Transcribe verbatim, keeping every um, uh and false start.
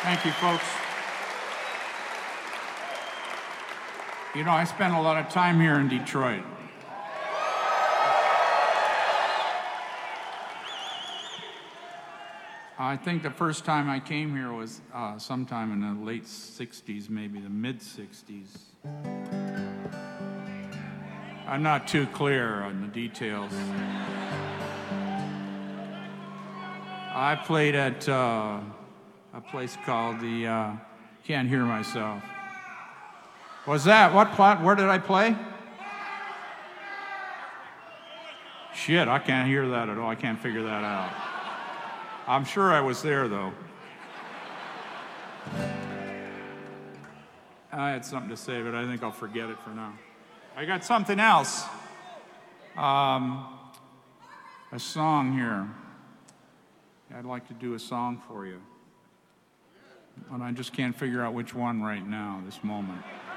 Thank you, folks. You know, I spent a lot of time here in Detroit. I think the first time I came here was uh, sometime in the late sixties, maybe the mid sixties. I'm not too clear on the details. I played at uh, a place called the, uh, can't hear myself. Was that, what plot, where did I play? Shit, I can't hear that at all. I can't figure that out. I'm sure I was there, though. I had something to say, but I think I'll forget it for now. I got something else. Um, a song here. I'd like to do a song for you. And I just can't figure out which one right now, this moment.